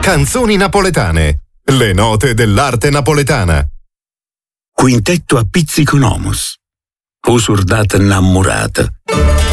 Canzoni napoletane. Le note dell'arte napoletana. Quintetto a pizzico nomus. Usur dat innamorata.